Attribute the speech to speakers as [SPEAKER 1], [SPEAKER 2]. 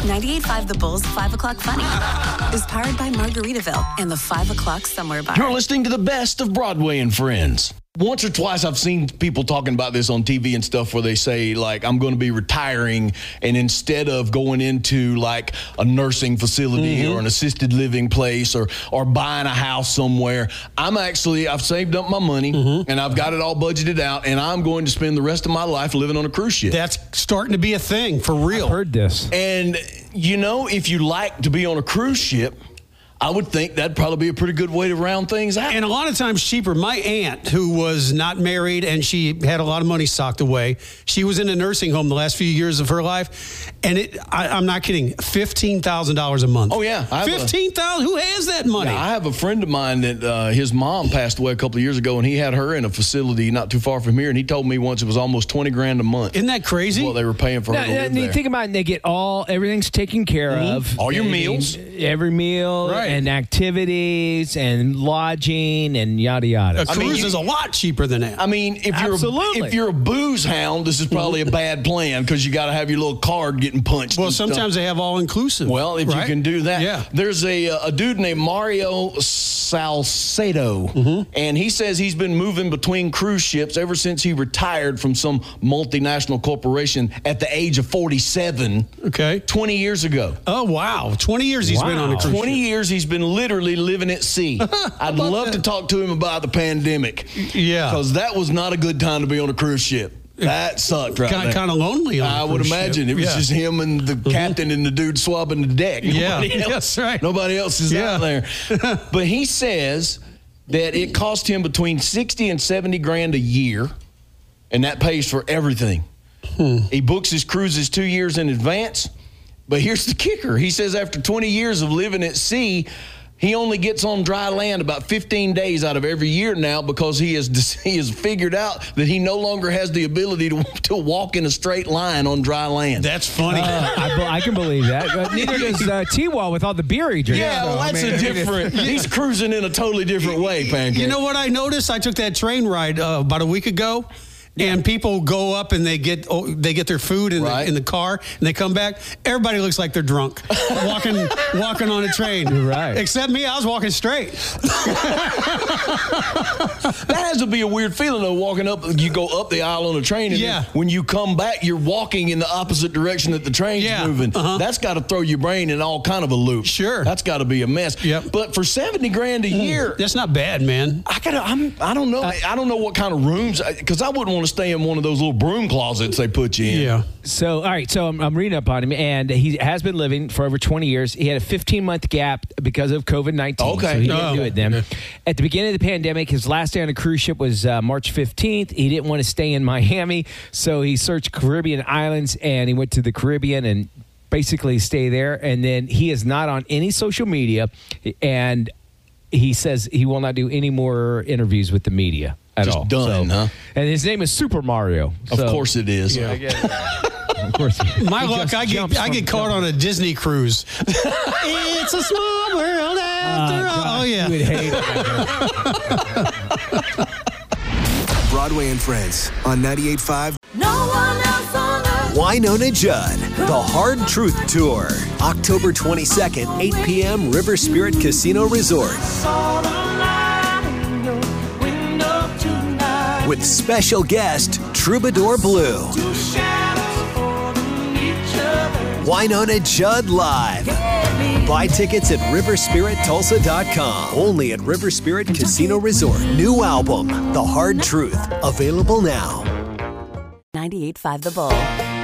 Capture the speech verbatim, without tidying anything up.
[SPEAKER 1] ninety-eight point five The Bull's five o'clock Funny is powered by Margaritaville and the five o'clock Somewhere Bar.
[SPEAKER 2] You're listening to the best of Broadway and Friends. Once or twice I've seen people talking about this on T V and stuff where they say, like, I'm going to be retiring, and instead of going into, like, a nursing facility mm-hmm. or an assisted living place or, or buying a house somewhere, I'm actually, I've saved up my money, mm-hmm. and I've got it all budgeted out, and I'm going to spend the rest of my life living on a cruise ship.
[SPEAKER 3] That's starting to be a thing, for real.
[SPEAKER 4] I've heard this.
[SPEAKER 2] And, you know, if you like to be on a cruise ship, I would think that'd probably be a pretty good way to round things out.
[SPEAKER 3] And a lot of times cheaper. My aunt, who was not married and she had a lot of money socked away, she was in a nursing home the last few years of her life. And it, I, I'm not kidding, fifteen thousand dollars a month.
[SPEAKER 2] Oh, yeah.
[SPEAKER 3] fifteen thousand dollars? Who has that money?
[SPEAKER 2] Yeah, I have a friend of mine that uh, his mom passed away a couple of years ago, and he had her in a facility not too far from here, and he told me once it was almost twenty grand a month.
[SPEAKER 3] Isn't that crazy?
[SPEAKER 2] Well, they were paying for her
[SPEAKER 4] now,
[SPEAKER 2] to live
[SPEAKER 4] now,
[SPEAKER 2] there.
[SPEAKER 4] Think about it, they get all, everything's taken care mm-hmm. of.
[SPEAKER 2] All your
[SPEAKER 4] I
[SPEAKER 2] meals.
[SPEAKER 4] mean, every meal
[SPEAKER 2] right.
[SPEAKER 4] and activities and lodging and yada yada.
[SPEAKER 3] A cruise I mean, you, is a lot cheaper than that.
[SPEAKER 2] I mean, if you're, a, if you're a booze hound, this is probably a bad plan because you got to have your little card getting punched.
[SPEAKER 3] Well, sometimes
[SPEAKER 2] stuff.
[SPEAKER 3] they have all-inclusive.
[SPEAKER 2] Well, if
[SPEAKER 3] right?
[SPEAKER 2] you can do that.
[SPEAKER 3] Yeah.
[SPEAKER 2] There's a, a dude named Mario Salcedo, mm-hmm. and he says he's been moving between cruise ships ever since he retired from some multinational corporation at the age of forty-seven.
[SPEAKER 3] Okay.
[SPEAKER 2] twenty years ago.
[SPEAKER 3] Oh, wow. twenty years he's
[SPEAKER 4] wow.
[SPEAKER 3] been on a cruise
[SPEAKER 2] twenty
[SPEAKER 3] ship.
[SPEAKER 2] years he's been literally living at sea. I'd love
[SPEAKER 3] that?
[SPEAKER 2] to talk to him about the pandemic.
[SPEAKER 3] Yeah.
[SPEAKER 2] Because that was not a good time to be on a cruise ship. That sucked right
[SPEAKER 3] kind,
[SPEAKER 2] there.
[SPEAKER 3] Kind of lonely on
[SPEAKER 2] I
[SPEAKER 3] a
[SPEAKER 2] would
[SPEAKER 3] cruise
[SPEAKER 2] imagine.
[SPEAKER 3] ship.
[SPEAKER 2] It was
[SPEAKER 3] yeah.
[SPEAKER 2] just him and the mm-hmm. captain and the dude swabbing the deck. Nobody
[SPEAKER 3] yeah,
[SPEAKER 2] else,
[SPEAKER 3] that's right.
[SPEAKER 2] Nobody else is
[SPEAKER 3] yeah.
[SPEAKER 2] out there. But he says that it cost him between sixty and seventy grand a year, and that pays for everything. Hmm. He books his cruises two years in advance. But here's the kicker. He says after twenty years of living at sea, he only gets on dry land about fifteen days out of every year now because he has he has figured out that he no longer has the ability to, to walk in a straight line on dry land.
[SPEAKER 3] That's funny.
[SPEAKER 4] Uh, I, I can believe that. But neither does uh, T-Wall with all the beer he drinks.
[SPEAKER 2] Yeah, well,
[SPEAKER 4] so,
[SPEAKER 2] that's
[SPEAKER 4] I mean,
[SPEAKER 2] a different. He's cruising in a totally different way, Pancake.
[SPEAKER 3] You know what I noticed? I took that train ride uh, about a week ago. And people go up and they get oh, they get their food in,
[SPEAKER 2] right.
[SPEAKER 3] the, in the car and they come back. Everybody looks like they're drunk, walking walking on a train.
[SPEAKER 4] You're right.
[SPEAKER 3] Except me, I was walking straight.
[SPEAKER 2] That has to be a weird feeling though. Walking up, you go up the aisle on a train, and
[SPEAKER 3] yeah.
[SPEAKER 2] when you come back, you're walking in the opposite direction that the train's
[SPEAKER 3] yeah.
[SPEAKER 2] moving.
[SPEAKER 3] Uh-huh.
[SPEAKER 2] That's got to throw your brain in all kind of a loop.
[SPEAKER 3] Sure,
[SPEAKER 2] that's got to be a mess.
[SPEAKER 3] Yep.
[SPEAKER 2] But for seventy grand a year,
[SPEAKER 3] that's not bad, man.
[SPEAKER 2] I gotta. I'm. I don't know. Uh, I don't know what kind of rooms because I wouldn't want to stay in one of those little broom closets they put you in.
[SPEAKER 3] Yeah.
[SPEAKER 4] So, all right. So I'm, I'm reading up on him, and he has been living for over twenty years. He had a fifteen month gap because of COVID nineteen.
[SPEAKER 2] Okay.
[SPEAKER 4] So he didn't
[SPEAKER 3] oh.
[SPEAKER 4] do it then. At the beginning of the pandemic, his last day on a cruise ship was uh, March fifteenth. He didn't want to stay in Miami, so he searched Caribbean islands, and he went to the Caribbean and basically stay there. And then he is not on any social media, and he says he will not do any more interviews with the media. At
[SPEAKER 2] Just
[SPEAKER 4] all.
[SPEAKER 2] done,
[SPEAKER 4] so,
[SPEAKER 2] huh?
[SPEAKER 4] And his name is Super Mario.
[SPEAKER 2] Of
[SPEAKER 4] so,
[SPEAKER 2] course it is.
[SPEAKER 4] Yeah. Of course.
[SPEAKER 3] My luck, I get I get caught on a Disney cruise. It's a small world after uh, all. Oh yeah.
[SPEAKER 4] You would hate it.
[SPEAKER 5] Broadway and Friends on ninety-eight point five.
[SPEAKER 6] No one else on earth.
[SPEAKER 5] Wynonna Judd, The Hard Truth Tour, October twenty-second, eight p.m. River Spirit Casino Resort. With special guest, Troubadour Blue. Wynonna Judd Live. Buy tickets at river spirit tulsa dot com. Only at River Spirit Casino Resort. New album, The Hard Truth. Available now.
[SPEAKER 1] ninety-eight point five The Bull.